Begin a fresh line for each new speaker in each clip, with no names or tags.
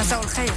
مساء الخير.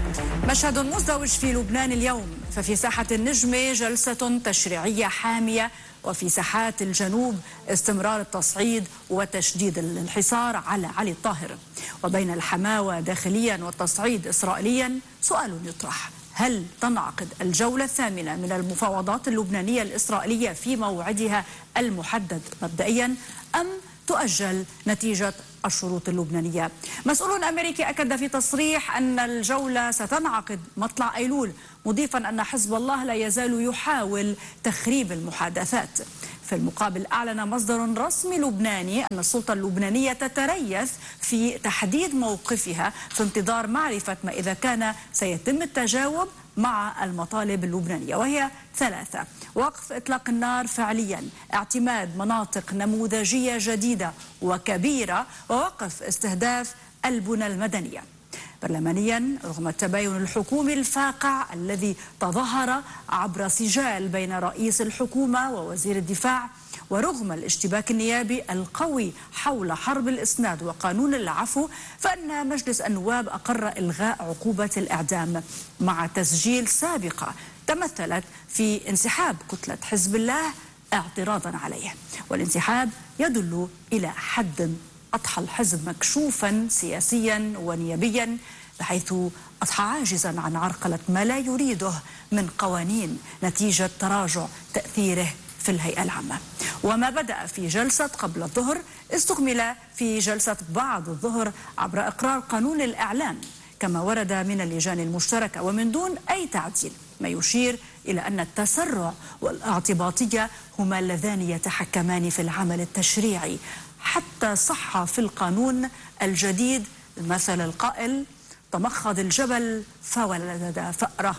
مشهد مزدوج في لبنان اليوم، ففي ساحة النجمة جلسة تشريعية حامية، وفي ساحات الجنوب استمرار التصعيد وتشديد الانحصار على علي الطاهر. وبين الحماوة داخليا والتصعيد إسرائيليا سؤال يطرح: هل تنعقد الجولة الثامنة من المفاوضات اللبنانية الإسرائيلية في موعدها المحدد مبدئيا، أم تؤجل نتيجة الشروط اللبنانية؟ مسؤول أمريكي أكد في تصريح أن الجولة ستنعقد مطلع أيلول، مضيفا أن حزب الله لا يزال يحاول تخريب المحادثات. في المقابل أعلن مصدر رسمي لبناني أن السلطة اللبنانية تتريث في تحديد موقفها في انتظار معرفة ما إذا كان سيتم التجاوب مع المطالب اللبنانية، وهي ثلاثة: وقف إطلاق النار فعليا، اعتماد مناطق نموذجية جديدة وكبيرة، ووقف استهداف البنى المدنية. برلمانيا، رغم التباين الحكومي الفاقع الذي تظاهر عبر سجال بين رئيس الحكومة ووزير الدفاع، ورغم الاشتباك النيابي القوي حول حرب الإسناد وقانون العفو، فإن مجلس النواب أقر إلغاء عقوبة الإعدام مع تسجيل سابقة تمثلت في انسحاب كتلة حزب الله اعتراضا عليه. والانسحاب يدل إلى حد أضحى الحزب مكشوفا سياسيا ونيابيا، بحيث أضحى عاجزا عن عرقلة ما لا يريده من قوانين نتيجة تراجع تأثيره في الهيئة العامة. وما بدأ في جلسة قبل الظهر استكمل في جلسة بعد الظهر عبر إقرار قانون الإعلام كما ورد من اللجان المشتركة ومن دون أي تعديل، ما يشير إلى أن التسرع والاعتباطية هما اللذان يتحكمان في العمل التشريعي، حتى صح في القانون الجديد مثل القائل: تمخض الجبل فولد فأرة.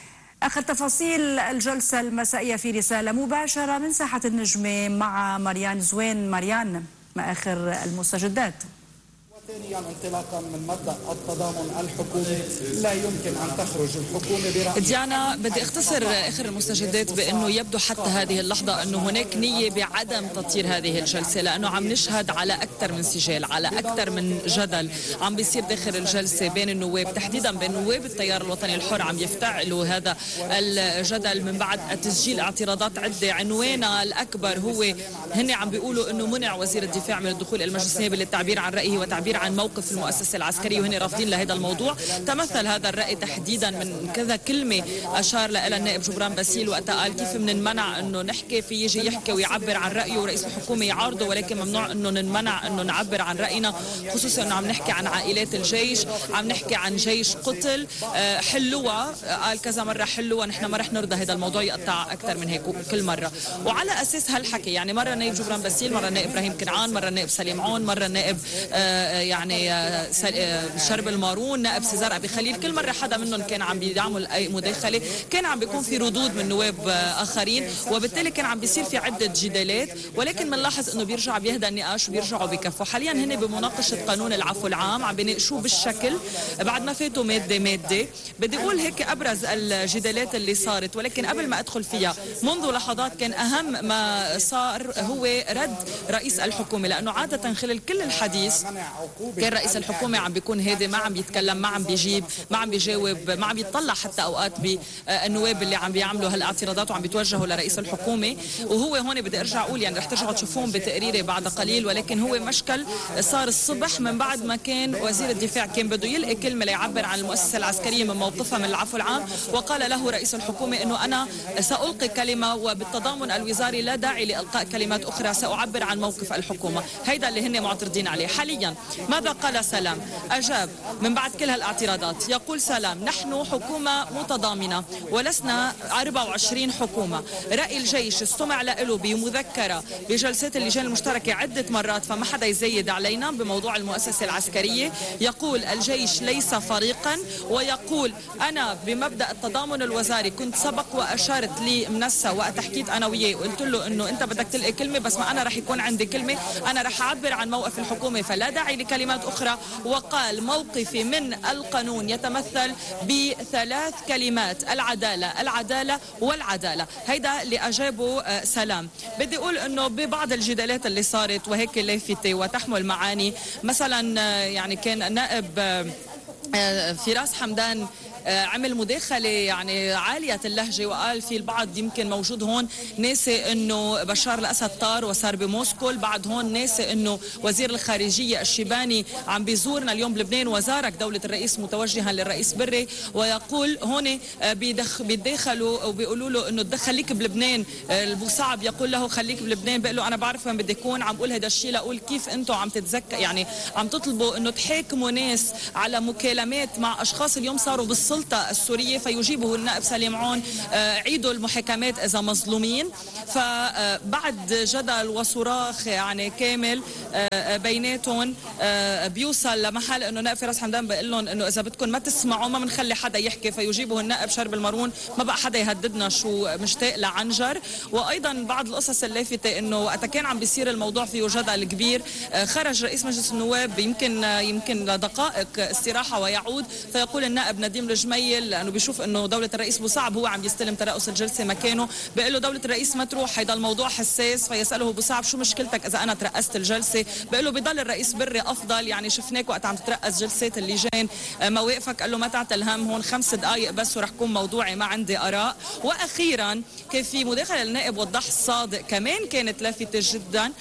آخر تفاصيل الجلسة المسائية في رسالة مباشرة من ساحة النجمة مع مريان زوين. مريان، ما آخر المستجدات؟
ثانيا، انطلاقا من مبدأ التضامن الحكومي، لا يمكن أن تخرج الحكومة برأي.
ديانا، بدي اختصر آخر المستجدات بأنه يبدو حتى هذه اللحظة أنه هناك نية بعدم تطير هذه الجلسة، لأنه عم نشهد على أكثر من سجال، على أكثر من جدل عم بيصير داخل الجلسة بين النواب، تحديدا بين نواب التيار الوطني الحر. عم يفتعلوا هذا الجدل من بعد تسجيل اعتراضات عدة. عنوانها الأكبر هو هن عم بيقولوا أنه منع وزير الدفاع من الدخول إلى المجلس النيابي للتعبير عن رأيه وتعبير عن موقف المؤسسة العسكرية، وهن رافضين لهذا الموضوع. تمثل هذا الرأي تحديدا من كذا كلمة أشار لها النائب جبران باسيل وقتها قال: كيف منمنع أنه نحكي، في يجي يحكي ويعبر عن رأيه ورئيس الحكومة يعارضه، ولكن ممنوع أنه نمنع أنه نعبر عن رأينا، خصوصا أنه عم نحكي عن عائلات الجيش، عم نحكي عن جيش قتل. حلوها، قال كذا مرة حلوها، نحن ما رح نرضى هذا الموضوع يقطع أكثر من هيك كل مرة. وعلى أساس هالحكي يعني مرة النائب جبران باسيل، مرة النائب إبراهيم كنعان، مرة النائب سليم عون، مرة النائب يعني شرب المارون، نائب سيزار أبي خليل، كل مرة حدا منهم كان عم بيعمل أي مداخلة كان عم بيكون في ردود من نواب آخرين، وبالتالي كان عم بيصير في عدة جدالات. ولكن بنلاحظ إنه بيرجع بيهدى النقاش وبيرجعوا بكفوا. حاليا هن بمناقشة قانون العفو العام، عم بيناقشوه بالشكل بعد ما فاتوا مادة. بدي أقول هيك أبرز الجدالات اللي صارت، ولكن قبل ما أدخل فيها منذ لحظات كان أهم ما صار هو رد رئيس الحكومة، لأنه عادة خلال كل الحديث كان رئيس الحكومة عم بيكون هادي، ما عم بيتكلم، ما عم بيجيب، ما عم بيجاوب، ما عم بيطلع حتى اوقات بالنواب اللي عم بيعملوا هالاعتراضات وعم بيتوجهوا لرئيس الحكومة. وهو هون بدي ارجع اقول يعني رح ترجعوا تشوفون بتقريري بعد قليل، ولكن هو مشكل صار الصبح من بعد ما كان وزير الدفاع كان بده يلقي كلمة ليعبر عن المؤسسة العسكرية من موقفها من العفو العام، وقال له رئيس الحكومة انه انا سألقي كلمة وبالتضامن الوزاري لا داعي لإلقاء كلمات اخرى، سأعبر عن موقف الحكومة. هيدا اللي هن معترضين عليه حاليا. ماذا قال سلام؟ أجاب من بعد كل هالاعتراضات، يقول سلام: نحن حكومة متضامنة ولسنا 24 حكومة. رأي الجيش استمع له بمذكرة بجلسات اللجان المشتركة عدة مرات، فما حدا يزيد علينا بموضوع المؤسسة العسكرية. يقول الجيش ليس فريقا، ويقول أنا بمبدأ التضامن الوزاري كنت سبق وأشارت لي منسى وقت حكيت أنا وياه وقلت له إنه أنت بدك تلقي كلمة، بس ما أنا رح يكون عندي كلمة، أنا رح أعبر عن موقف الحكومة فلا داعي لكلمات أخرى. وقال موقفي من القانون يتمثل بثلاث كلمات: العدالة، العدالة والعدالة. هيدا اللي أجابه سلام. بدي أقول أنه ببعض الجدالات اللي صارت وهيك لافتة وتحمل معاني، مثلا يعني كان نائب فراس حمدان عمل مداخلة يعني عالية اللهجة، وقال في البعض يمكن موجود هون ناسي انه بشار الاسد طار وصار بموسكو، البعض هون ناسي انه وزير الخارجية الشيباني عم بيزورنا اليوم بلبنان وزارك دولة الرئيس متوجها للرئيس بري، ويقول هون بيتداخلوا وبيقولوا له انه خليك بلبنان. البوصعب يقول له خليك بلبنان، بيقول له انا بعرف وين بدي اكون، عم بقول هذا الشيء لاقول كيف انتم عم تتذكر يعني عم تطلبوا انه تحاكموا ناس على مكالمات مع اشخاص اليوم صاروا بالسلطة السورية، فيجيبه النائب سليم عون عيدوا المحاكمات إذا مظلومين. فبعد جدل وصراخ يعني كامل بيناتهم بيوصل لمحل انه نائب فراس حمدان بيقول لهم انه اذا بدكم ما تسمعوا ما بنخلي حدا يحكي، فيجيبه النائب شرب المارون ما بقى حدا يهددنا شو مشتاق لعنجر. وايضا بعض القصص اللافته انه وقت كان عم بيصير الموضوع فيه جدل كبير خرج رئيس مجلس النواب يمكن لدقائق استراحه ويعود، فيقول النائب نديم الجميل لانه بيشوف انه دوله الرئيس بوصعب هو عم يستلم ترأس الجلسه مكانه، بيقول له دوله الرئيس ما تروح هيدا الموضوع حساس، فيساله بوصعب شو مشكلتك اذا انا ترأست الجلسه، بيقول له بضل الرئيس بري افضل، يعني شفناك وقت عم تترأس جلسات اللجان مواقفك، قال له ما تعتل هم هون 5 دقائق بس ورح كون موضوعي ما عندي اراء. واخيرا كان في مداخله للنائب وضح الصادق كمان كانت لافته جدا،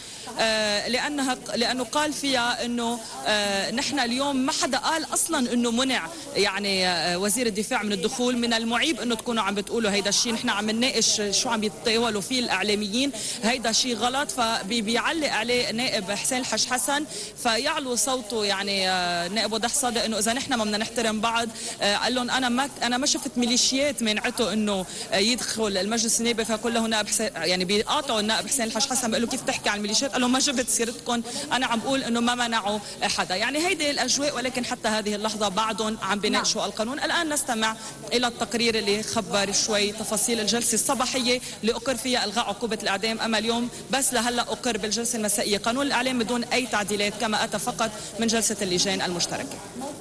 لانه قال فيها انه نحن اليوم ما حدا قال اصلا انه منع يعني وزير الدفاع من الدخول، من المعيب انه تكونوا عم بتقولوا هيدا الشيء، نحن عم نناقش شو عم يتطاولوا فيه الاعلاميين، هيدا شيء غلط. فبيعلق عليه نائب حسين الحش حسن فيعلو صوته يعني نائب وضح صادق انه اذا نحن ما بدنا نحترم بعض، قال لهم انا ما شفت ميليشيات منعته انه يدخل المجلس النيابي، فقال له نائب حسين يعني بيقاطعوا النائب حسين الحش حسن بيقول له كيف تحكي عن الميليشيات، قال له ما جبت سيرتكم، انا عم بقول انه ما منعوا حدا. يعني هيدي الاجواء، ولكن حتى هذه اللحظه بعضهم عم بيناقشوا القانون. الان نستمع الى التقرير اللي خبر شوي تفاصيل الجلسه الصباحيه اللي اقر فيها الغاء عقوبه الاعدام. اما اليوم بس لهلا اقر بالجلسه المسائيه قانون الاعلام بدون اي تعديلات كما اتى فقط من جلسه اللجان المشتركه.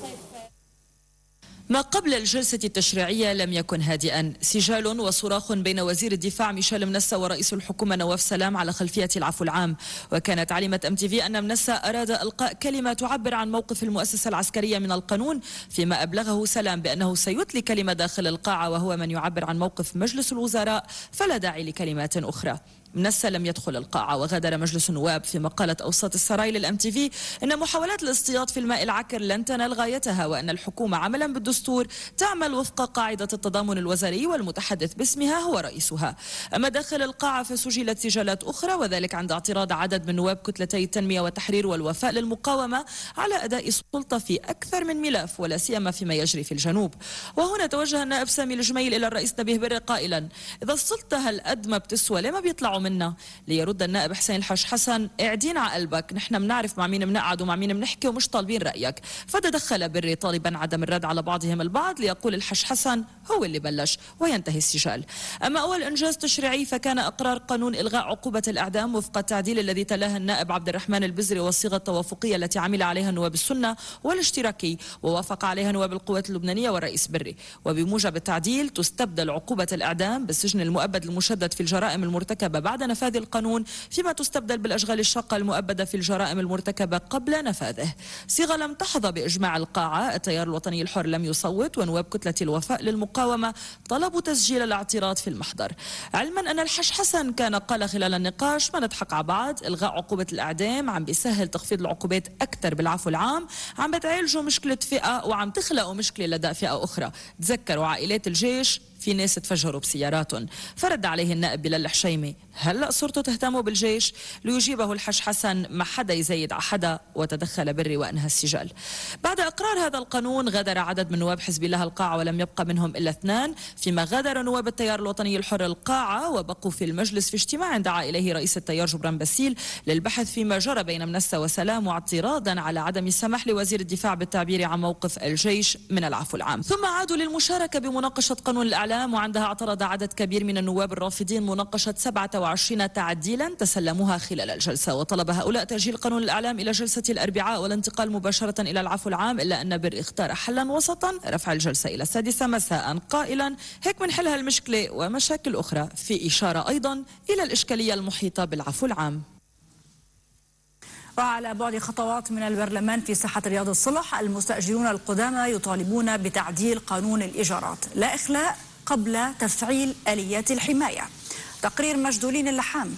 ما قبل الجلسة التشريعية لم يكن هادئا، سجال وصراخ بين وزير الدفاع ميشيل منسى ورئيس الحكومة نواف سلام على خلفية العفو العام. وكانت علمة MTV أن منسى أراد إلقاء كلمة تعبر عن موقف المؤسسة العسكرية من القانون، فيما أبلغه سلام بأنه سيتلي كلمة داخل القاعة وهو من يعبر عن موقف مجلس الوزراء، فلا داعي لكلمات أخرى. منسى لم يدخل القاعة وغادر مجلس النواب، فيما قالت أوساط السراي للMTV إن محاولات الاصطياد في الماء العكر لن تنال غايتها، وأن الحكومة عملا بالدستور تعمل وفق قاعدة التضامن الوزاري والمتحدث باسمها هو رئيسها. أما داخل القاعة فسجلت سجالات أخرى، وذلك عند اعتراض عدد من نواب كتلتي التنمية والتحرير والوفاء للمقاومة على أداء السلطة في أكثر من ملف، ولا سيما فيما يجري في الجنوب. وهنا توجه النائب سامي الجميل إلى الرئيس نبيه بري قائلا إذا السلطة هالقد ما بتسوى ليه ما بيطلعوا منا؟ ليرد النائب حسين الحش حسن اعدين على قلبك، نحن بنعرف مع مين بنقعد ومع مين بنحكي ومش طالبين رأيك. فتدخل بري طالبا عدم الرد على بعضهم البعض، ليقول الحش حسن هو اللي بلش وينتهي السجال. أما أول إنجاز تشريعي فكان إقرار قانون إلغاء عقوبة الإعدام وفق التعديل الذي تلاه النائب عبد الرحمن البزري والصيغة التوافقية التي عمل عليها نواب السنة والاشتراكي ووافق عليها نواب القوات اللبنانية والرئيس بري. وبموجب التعديل تستبدل عقوبة الإعدام بالسجن المؤبد المشدد في الجرائم المرتكبة بعد نفاذ القانون، فيما تستبدل بالأشغال الشاقة المؤبدة في الجرائم المرتكبة قبل نفاذه. صيغة لم تحظى بإجماع القاعة، التيار الوطني الحر لم يصوت، ونواب كتلة الوفاء للمقاومة طلبوا تسجيل الاعتراض في المحضر، علما أن الحش حسن كان قال خلال النقاش ما نضحك على بعض، إلغاء عقوبة الإعدام عم بيسهل تخفيض العقوبات أكثر بالعفو العام، عم بتعالجوا مشكلة فئة وعم تخلقوا مشكلة لدى فئة أخرى. تذكروا عائلات الجيش في ناس تفجروا بسياراتهم. فرد عليه النائب بلال الحشيمي هلأ صرتوا تهتموا بالجيش؟ ليجيبه الحش حسن ما حدا يزيد على حدا، وتدخل بري وأنهى السجال. بعد إقرار هذا القانون غادر عدد من نواب حزب الله القاعة ولم يبقى منهم إلا 2، فيما غادر نواب التيار الوطني الحر القاعة وبقوا في المجلس في اجتماع دعا إليه رئيس التيار جبران باسيل للبحث فيما جرى بين منسى وسلام، واعتراضا على عدم السماح لوزير الدفاع بالتعبير عن موقف الجيش من العفو العام. ثم عادوا للمشاركة بمناقشة قانون الإعلام، وعندها اعترض عدد كبير من النواب الرافضين مناقشة 27 تعديلا تسلموها خلال الجلسة، وطلب هؤلاء تأجيل قانون الإعلام إلى جلسة الأربعاء والانتقال مباشرة إلى العفو العام، إلا أن بري اختار حلا وسطا رفع الجلسة إلى 6 مساء قائلا هيك منحل هالمشكلة ومشاكل أخرى، في إشارة أيضا إلى الإشكالية المحيطة بالعفو العام.
وعلى بعد خطوات من البرلمان في ساحة رياض الصلح، المستأجرون القدامى يطالبون بتعديل قانون الإيجارات، لا إخلاء قبل تفعيل آليات الحماية. تقرير مجدولين اللحام.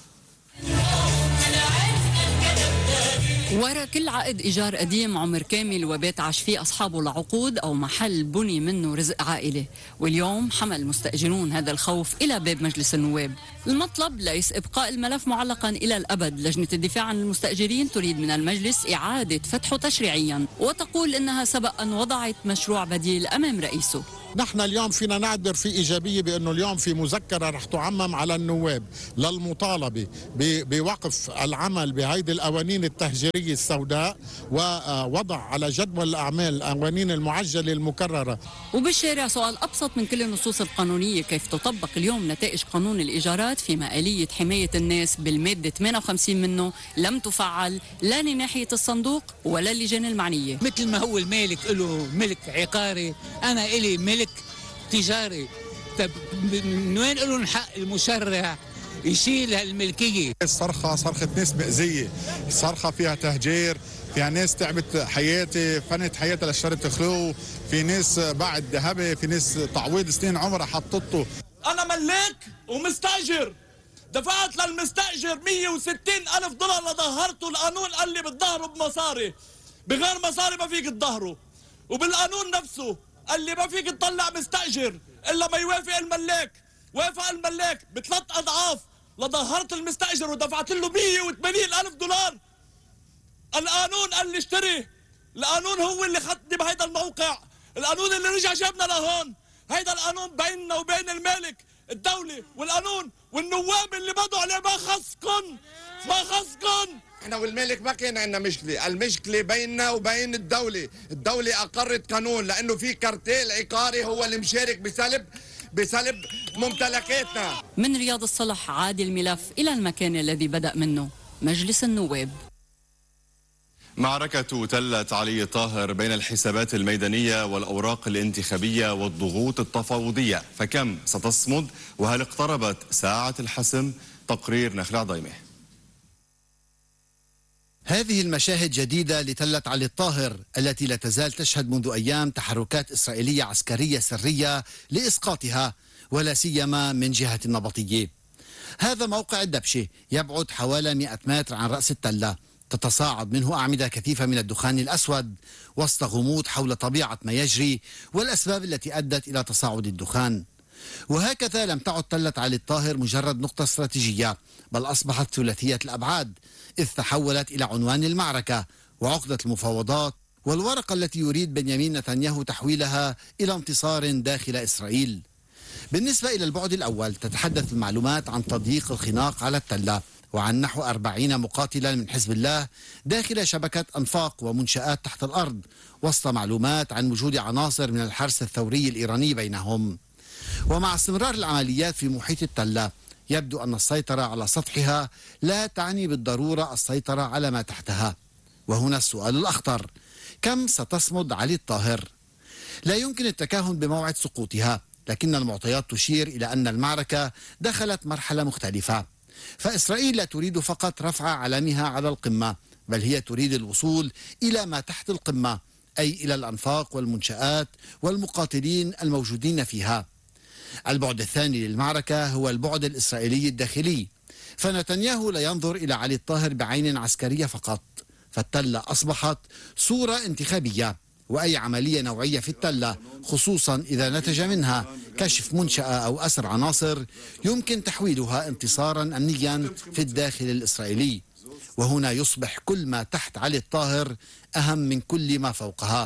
ورا كل عقد إيجار قديم عمر كامل وبيت عاش فيه أصحابه لعقود أو محل بني منه رزق عائلة، واليوم حمل المستأجرون هذا الخوف إلى باب مجلس النواب. المطلب ليس إبقاء الملف معلقا إلى الأبد. لجنة الدفاع عن المستأجرين تريد من المجلس إعادة فتحه تشريعيا، وتقول إنها سبق أن وضعت مشروع بديل أمام رئيسه.
نحن اليوم فينا نعتبر في إيجابية بأنه اليوم في مذكرة رح تعمم على النواب للمطالبة بوقف العمل بهيدي القوانين التهجيرية السوداء، ووضع على جدول الأعمال القوانين المعجلة المكررة.
وبالشارع سؤال أبسط من كل النصوص القانونية: كيف تطبق اليوم نتائج قانون الإيجارات فيما آلية حماية الناس بالمادة 58 منه لم تفعل لا من ناحية الصندوق ولا اللجان المعنية؟
مثل ما هو المالك له ملك عقاري، أنا إلي ملك تجاري. طب من وين لهم حق المشرع يشيل هالملكية؟
الصرخة صرخة ناس مأزية، صرخة فيها تهجير، فيها ناس تعبت حياتي، فنت حياتها لشرط خلو، في ناس بعد ذهبي، في ناس تعويض سنين عمرها حطته.
أنا ملاك ومستأجر، دفعت للمستأجر 160,000 دولار لظهرته. القانون قال لي بتظهره بمصاري، بغير مصاري ما فيك تظهره، وبالقانون نفسه قال لي ما فيك تطلع مستأجر إلا ما يوافق الملاك. وافق الملاك ب3 أضعاف لظهرت المستأجر ودفعت له 180,000 دولار. القانون قال لي اشتري، القانون هو اللي خدني بهيدا الموقع، القانون اللي رجع جابنا لهون. هيدا القانون بيننا وبين المالك الدولي، والقانون والنواب اللي بدوا عليه ما خصكن، ما خصكن.
احنا والمالك ما كان عندنا مشكله، المشكله بيننا وبين الدوله. الدوله اقرت قانون لانه في كارتيل عقاري هو اللي مشارك بسلب ممتلكاتنا.
من رياض الصلح عاد الملف الى المكان الذي بدأ منه، مجلس النواب.
معركة تلة علي طاهر بين الحسابات الميدانية والأوراق الانتخابية والضغوط التفاوضية، فكم ستصمد وهل اقتربت ساعة الحسم؟ تقرير نخلع ضيمه.
هذه المشاهد جديدة لتلة علي الطاهر التي لا تزال تشهد منذ أيام تحركات إسرائيلية عسكرية سرية لإسقاطها، ولا سيما من جهة النبطية. هذا موقع الدبشة يبعد حوالي 100 متر عن رأس التلة، تتصاعد منه أعمدة كثيفة من الدخان الأسود وسط غموض حول طبيعة ما يجري والأسباب التي أدت إلى تصاعد الدخان. وهكذا لم تعد تلة علي الطاهر مجرد نقطة استراتيجية، بل أصبحت ثلاثية الأبعاد، إذ تحولت إلى عنوان المعركة وعقدة المفاوضات والورقة التي يريد بنيامين نتنياهو تحويلها إلى انتصار داخل إسرائيل. بالنسبة إلى البعد الأول، تتحدث المعلومات عن تضييق الخناق على التلة وعن نحو 40 مقاتلا من حزب الله داخل شبكة أنفاق ومنشآت تحت الأرض، وسط معلومات عن وجود عناصر من الحرس الثوري الإيراني بينهم. ومع استمرار العمليات في محيط التلة، يبدو أن السيطرة على سطحها لا تعني بالضرورة السيطرة على ما تحتها. وهنا السؤال الأخطر: كم ستصمد علي الطاهر؟ لا يمكن التكهن بموعد سقوطها، لكن المعطيات تشير إلى أن المعركة دخلت مرحلة مختلفة. فإسرائيل لا تريد فقط رفع علمها على القمة، بل هي تريد الوصول إلى ما تحت القمة، أي إلى الأنفاق والمنشآت والمقاتلين الموجودين فيها. البعد الثاني للمعركة هو البعد الإسرائيلي الداخلي، فنتنياهو لا ينظر إلى علي الطاهر بعين عسكرية فقط، فالتلة أصبحت صورة انتخابية، وأي عملية نوعية في التلة، خصوصا إذا نتج منها كشف منشأة أو أسر عناصر، يمكن تحويلها انتصارا أمنيا في الداخل الإسرائيلي. وهنا يصبح كل ما تحت علي الطاهر أهم من كل ما فوقها.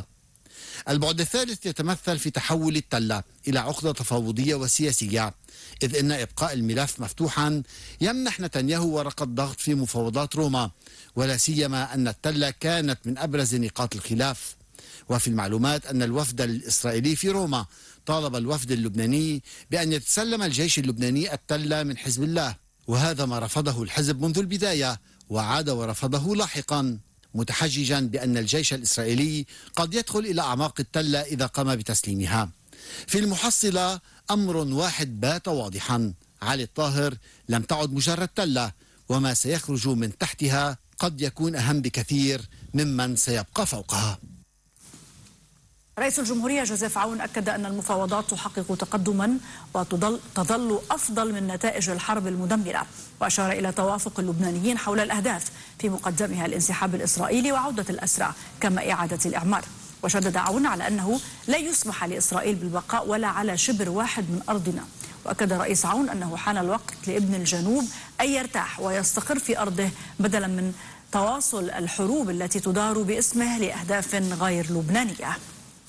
البعد الثالث يتمثل في تحول التلة إلى عقدة تفاوضية وسياسية، إذ إن إبقاء الملف مفتوحا يمنح نتنياهو ورقة ضغط في مفاوضات روما، ولا سيما أن التلة كانت من أبرز نقاط الخلاف. وفي المعلومات أن الوفد الإسرائيلي في روما طالب الوفد اللبناني بأن يتسلم الجيش اللبناني التلة من حزب الله، وهذا ما رفضه الحزب منذ البداية وعاد ورفضه لاحقا، متحججا بأن الجيش الإسرائيلي قد يدخل إلى أعماق التلة إذا قام بتسليمها. في المحصلة أمر واحد بات واضحا: علي الطاهر لم تعد مجرد تلة، وما سيخرج من تحتها قد يكون أهم بكثير ممن سيبقى فوقها.
رئيس الجمهورية جوزيف عون أكد أن المفاوضات تحقق تقدما وتظل أفضل من نتائج الحرب المدمرة، وأشار إلى توافق اللبنانيين حول الأهداف في مقدمها الانسحاب الإسرائيلي وعودة الأسرى كما إعادة الإعمار. وشدد عون على أنه لا يسمح لإسرائيل بالبقاء ولا على شبر واحد من أرضنا. وأكد رئيس عون أنه حان الوقت لابن الجنوب أن يرتاح ويستقر في أرضه بدلا من تواصل الحروب التي تدار باسمه لأهداف غير لبنانية.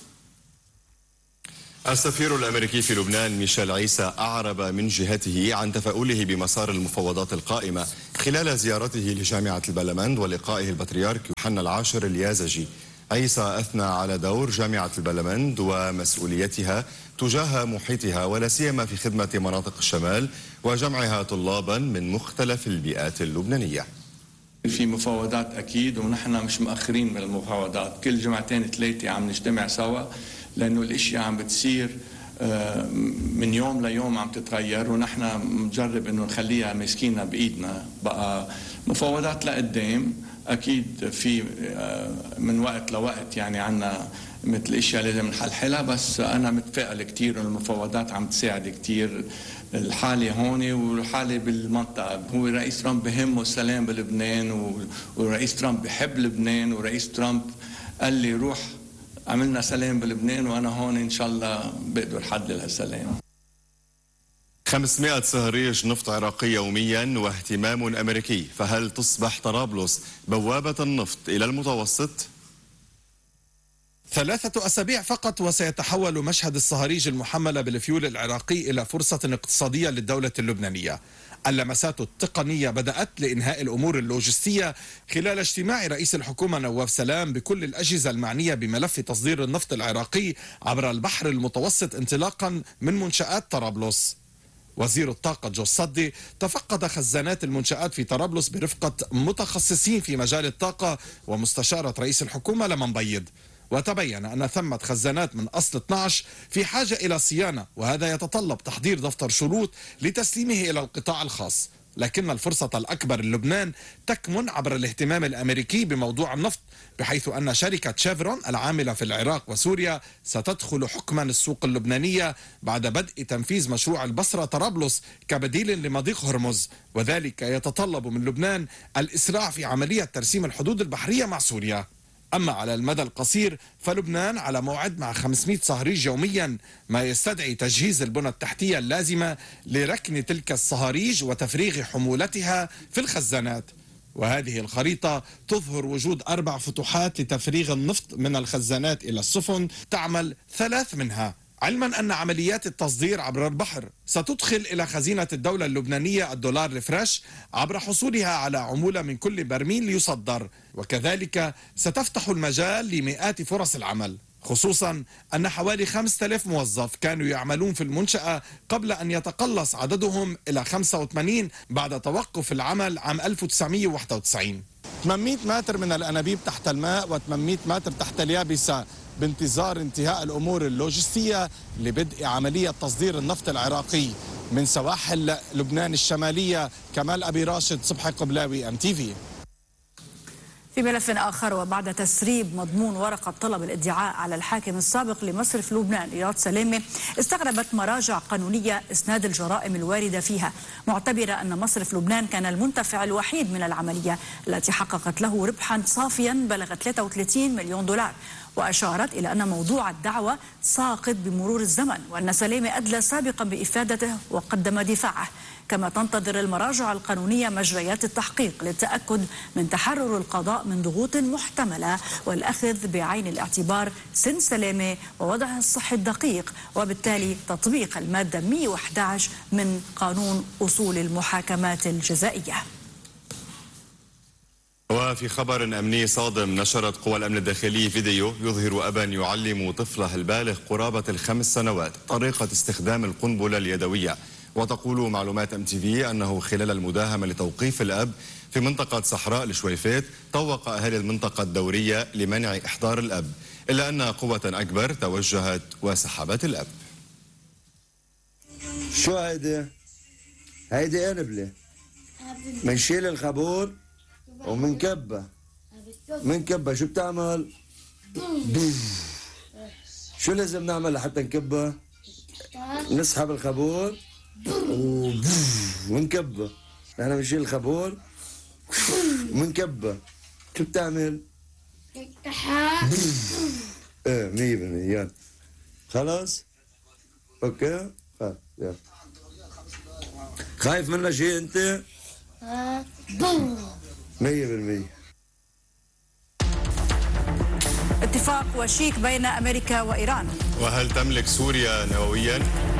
السفير الأمريكي في لبنان ميشيل عيسى أعرب من جهته عن تفاؤله بمسار المفاوضات القائمة خلال زيارته لجامعة البلمند ولقائه البطريرك يوحنا العاشر اليازجي. عيسى أثنى على دور جامعة البلمند ومسؤوليتها تجاه محيطها ولا سيما في خدمة مناطق الشمال وجمعها طلابا من مختلف البيئات اللبنانية.
في مفاوضات أكيد ونحن مش مؤخرين من المفاوضات، كل جمعتين ثلاثة عم نجتمع سوا لأنه الأشياء عم بتصير من يوم ليوم عم تتغير، ونحن مجرب أنه نخليها مسكينة بإيدنا. بقى مفاوضات لقدام أكيد في من وقت لوقت يعني عنا مثل اشياء لازم نحلحلها، بس انا متفائل كثير انه المفاوضات عم تساعد كثير الحاله هون والحاله بالمنطقه. هو رئيس ترامب بهمه السلام بلبنان، ورئيس ترامب بحب لبنان، ورئيس ترامب قال لي روح عملنا سلام بلبنان وانا هون ان شاء الله بقدر حدد هالسلام.
500 صهريج نفط عراقي يوميا واهتمام أمريكي، فهل تصبح طرابلس بوابة النفط إلى المتوسط؟
3 أسابيع فقط وسيتحول مشهد الصهاريج المحملة بالفيول العراقي إلى فرصة اقتصادية للدولة اللبنانية. اللمسات التقنية بدأت لإنهاء الأمور اللوجستية خلال اجتماع رئيس الحكومة نواف سلام بكل الأجهزة المعنية بملف تصدير النفط العراقي عبر البحر المتوسط انطلاقا من منشآت طرابلس. وزير الطاقة جو الصدي تفقد خزانات المنشآت في طرابلس برفقة متخصصين في مجال الطاقة ومستشارة رئيس الحكومة لمن بيض، وتبين أن ثمة خزانات من أصل 12 في حاجة إلى صيانة، وهذا يتطلب تحضير دفتر شروط لتسليمه إلى القطاع الخاص. لكن الفرصة الأكبر للبنان تكمن عبر الاهتمام الأمريكي بموضوع النفط، بحيث أن شركة شيفرون العاملة في العراق وسوريا ستدخل حكما السوق اللبنانية بعد بدء تنفيذ مشروع البصرة طرابلس كبديل لمضيق هرمز، وذلك يتطلب من لبنان الإسراع في عملية ترسيم الحدود البحرية مع سوريا. أما على المدى القصير فلبنان على موعد مع 500 صهريج يوميا، ما يستدعي تجهيز البنى التحتية اللازمة لركن تلك الصهاريج وتفريغ حمولتها في الخزانات. وهذه الخريطة تظهر وجود 4 فتوحات لتفريغ النفط من الخزانات إلى السفن تعمل 3 منها، علما أن عمليات التصدير عبر البحر ستدخل إلى خزينة الدولة اللبنانية الدولار الفريش عبر حصولها على عمولة من كل برميل يصدر، وكذلك ستفتح المجال لمئات فرص العمل، خصوصا أن حوالي 5000 موظف كانوا يعملون في المنشأة قبل أن يتقلص عددهم إلى 85 بعد توقف العمل عام 1991. 800 متر من الأنابيب تحت الماء و800 متر تحت اليابسة بانتظار انتهاء الأمور اللوجستية لبدء عملية تصدير النفط العراقي من سواحل لبنان الشمالية. كمال أبي راشد، صبحي قبلاوي، MTV.
في ملف آخر، وبعد تسريب مضمون ورقة طلب الادعاء على الحاكم السابق لمصرف لبنان رياض سلامة، استغربت مراجع قانونية إسناد الجرائم الواردة فيها، معتبرة أن مصرف لبنان كان المنتفع الوحيد من العملية التي حققت له ربحا صافيا بلغ 33 مليون دولار. وأشارت إلى أن موضوع الدعوة ساقط بمرور الزمن، وأن سلامة أدلى سابقا بإفادته وقدم دفاعه. كما تنتظر المراجع القانونية مجريات التحقيق للتأكد من تحرر القضاء من ضغوط محتملة والأخذ بعين الاعتبار سن سلامة ووضعه الصحي الدقيق، وبالتالي تطبيق المادة 111 من قانون أصول المحاكمات الجزائية.
وفي خبر أمني صادم، نشرت قوى الأمن الداخلي فيديو يظهر أبا يعلم طفله البالغ قرابة ال5 سنوات طريقة استخدام القنبلة اليدوية. وتقول معلومات MTV أنه خلال المداهمة لتوقيف الأب في منطقة صحراء الشويفات طوق أهالي المنطقة الدورية لمنع إحضار الأب، إلا أن قوة أكبر توجهت وسحبت الأب.
شو هيدي؟ هيدي قنبلة، منشيل الخابور ومنكبه منكبه شو بتعمل؟ شو لازم نعمل لحتى نكبه؟ نسحب الخابور ونكبه. نحن بنشيل الخابور ومنكبه. شو بتعمل؟ ايه 100%. يلا خلاص اوكي. يلا خايف منها شيء انت؟ 100%.
اتفاق وشيك بين أمريكا وإيران.
وهل تملك سوريا نوويا؟